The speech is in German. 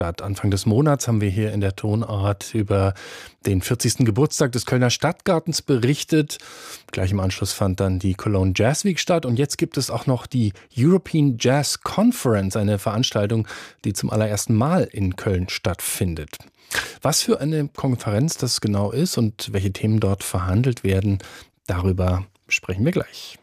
Anfang des Monats haben wir hier in der Tonart über den 40. Geburtstag des Kölner Stadtgartens berichtet. Gleich im Anschluss fand dann die Cologne Jazz Week statt. Und jetzt gibt es auch noch die European Jazz Conference, eine Veranstaltung, die zum allerersten Mal in Köln stattfindet. Was für eine Konferenz das genau ist und welche Themen dort verhandelt werden, darüber sprechen wir gleich.